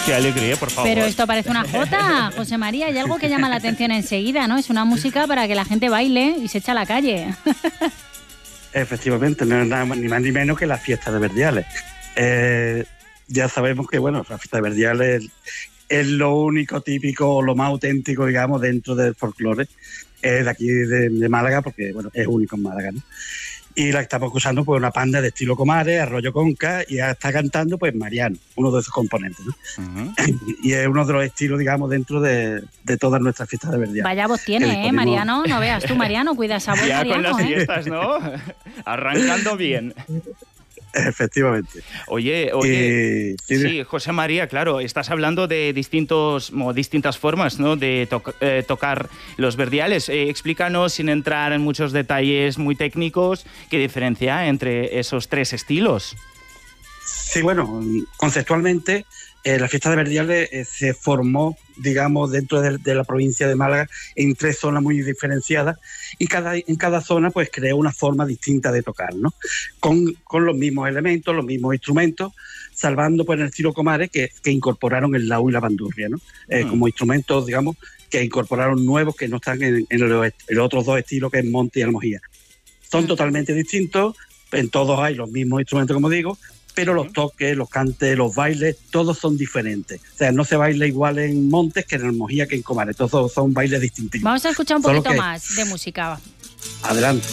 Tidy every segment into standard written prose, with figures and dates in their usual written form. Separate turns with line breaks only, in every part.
Qué alegría, por favor.
Pero esto parece una jota, José María. Hay algo que llama la atención enseguida, ¿no? Es una música para que la gente baile y se echa a la calle.
Efectivamente, no es nada ni más ni menos que la fiesta de Verdiales. Ya sabemos que, bueno, la fiesta de Verdiales es lo único típico, lo más auténtico, digamos, dentro del folclore de aquí de Málaga, porque, bueno, es único en Málaga, ¿no? Y la estamos usando pues una panda de estilo Comares, Arroyo Conca, y ya está cantando pues Mariano, uno de esos componentes, ¿no? Uh-huh. Y es uno de los estilos, digamos, dentro de todas nuestras fiestas de Verdiales.
Vaya voz tiene, Mariano, no veas tú, Mariano, cuida esa voz,
ya
Mariano,
con las fiestas, ¿no? Arrancando bien.
Efectivamente.
Oye, sí, José María, claro, estás hablando de distintas formas, ¿no? De tocar los verdiales. Explícanos, sin entrar en muchos detalles muy técnicos, qué diferencia entre esos tres estilos.
Sí, bueno, conceptualmente la fiesta de Verdiales se formó, digamos, dentro de la provincia de Málaga en tres zonas muy diferenciadas, y en cada zona pues creó una forma distinta de tocar, ¿no? Con los mismos elementos, los mismos instrumentos, salvando pues el estilo Comares que incorporaron el laúd y la bandurria, ¿no? Como instrumentos, digamos, que incorporaron nuevos que no están en los otros dos estilos, que es monte y almojía. Son totalmente distintos, en todos hay los mismos instrumentos, como digo, pero los toques, los cantes, los bailes, todos son diferentes. O sea, no se baila igual en Montes que en Almojía que en Comares. Todos son bailes distintivos.
Vamos a escuchar un poquito más de música.
Adelante.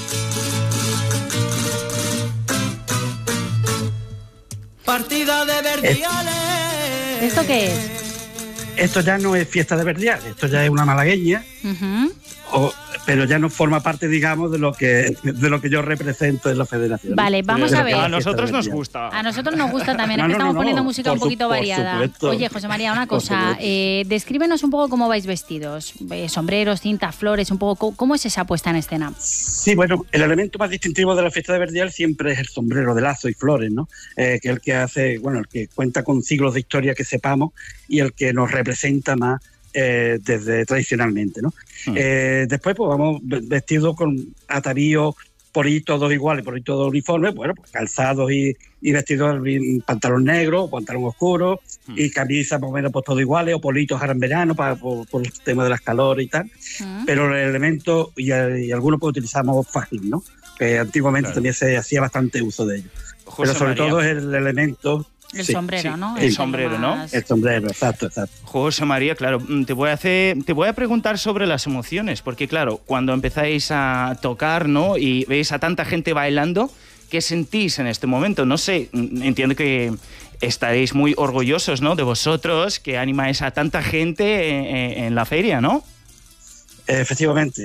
Partida de Verdiales.
¿Esto qué es?
Esto ya no es fiesta de Verdiales, esto ya es una malagueña. Uh-huh. Pero ya no forma parte, digamos, de lo que yo represento en la federación.
Vale, vamos a ver.
A nosotros nos gusta.
A nosotros nos gusta también, es que estamos poniendo música un poquito variada.
Supuesto.
Oye, José María, una cosa, descríbenos un poco cómo vais vestidos, sombreros, cintas, flores, un poco, ¿cómo es esa puesta en escena?
Sí, bueno, el elemento más distintivo de la fiesta de Verdiales siempre es el sombrero de lazo y flores, ¿no? Que es el que hace, bueno, el que cuenta con siglos de historia que sepamos y el que nos representa más desde tradicionalmente, ¿no? Después pues vamos vestidos con atavíos por ahí todos iguales, por ahí todos uniformes, bueno, pues calzados y vestidos en pantalón negro, pantalón oscuro y camisas más o menos pues todos iguales, o politos ahora en verano por el tema de las calores y tal, pero el elemento y algunos pues utilizamos fajín, ¿no? Que antiguamente también se hacía bastante uso de ello. Pero sobre todo es el elemento.
El sombrero, ¿no?
El sombrero, ¿no?
El sombrero, exacto.
José María, claro, te voy a preguntar sobre las emociones, porque claro, cuando empezáis a tocar, ¿no? Y veis a tanta gente bailando, ¿qué sentís en este momento? No sé, entiendo que estaréis muy orgullosos, ¿no? De vosotros, que animáis a tanta gente en la feria, ¿no?
Efectivamente,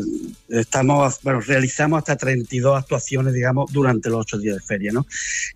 realizamos hasta 32 actuaciones, digamos, durante los 8 días de feria, ¿no?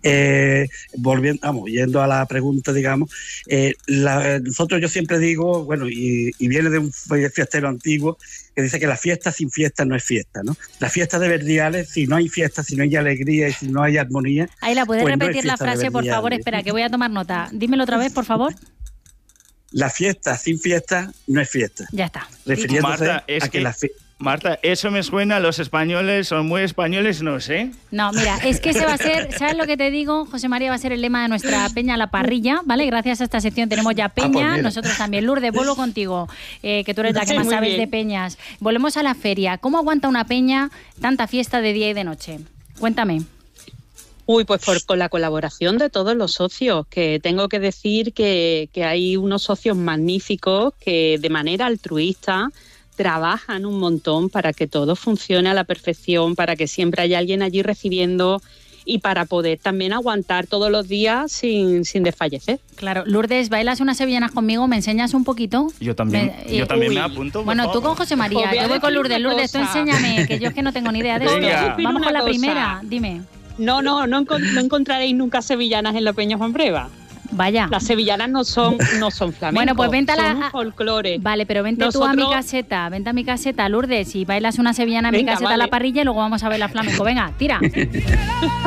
Yendo a la pregunta, digamos, nosotros yo siempre digo, bueno, y viene de un fiestero antiguo que dice que la fiesta sin fiesta no es fiesta, ¿no? La fiesta de Verdiales, si no hay fiesta, si no hay alegría y si no hay armonía...
Ahí la puedes
pues
repetir
no
la frase, por favor, espera, que voy a tomar nota. Dímelo otra vez, por favor.
La fiesta sin fiesta no es fiesta.
Ya está.
Refiriéndose
Marta,
a que la
Marta, eso me suena a los españoles, son muy españoles, no sé.
No, mira, es que ese va a ser, ¿sabes lo que te digo? José María, va a ser el lema de nuestra Peña La Parrilla, ¿vale? Gracias a esta sección tenemos ya Peña,
pues
nosotros también. Lourdes, vuelvo contigo, que tú eres la que más sabes de peñas. Volvemos a la feria. ¿Cómo aguanta una peña tanta fiesta de día y de noche? Cuéntame.
Uy, pues con la colaboración de todos los socios, que tengo que decir que hay unos socios magníficos que de manera altruista trabajan un montón para que todo funcione a la perfección, para que siempre haya alguien allí recibiendo y para poder también aguantar todos los días sin desfallecer.
Claro. Lourdes, ¿bailas unas sevillanas conmigo? ¿Me enseñas un poquito?
Yo también me apunto.
Bueno, tú con José María, yo voy con Lourdes. Lourdes, tú enséñame, que yo es que no tengo ni idea de esto. Vamos con la primera, dime.
No encontraréis nunca sevillanas en la Peña Juan Breva.
Vaya.
Las sevillanas no son flamencos. Bueno,
pues vente
son folclore.
Vale, pero vente tú a mi caseta, Lourdes, y bailas una sevillana en mi caseta a la parrilla y luego vamos a ver la flamenco. Venga, tira.